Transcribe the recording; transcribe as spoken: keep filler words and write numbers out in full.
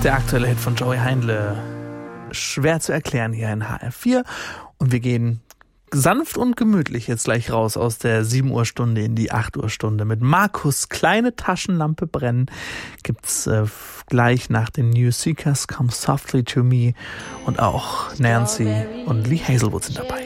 Der aktuelle Hit von Joey Heindle. Schwer zu erklären hier in H R vier. Und wir gehen sanft und gemütlich jetzt gleich raus aus der sieben Uhr Stunde in die acht Uhr Stunde. Mit Markus Kleine Taschenlampe brennen gibt's äh, gleich nach den New Seekers Come Softly to Me. Und auch Nancy und Lee Hazelwood sind dabei.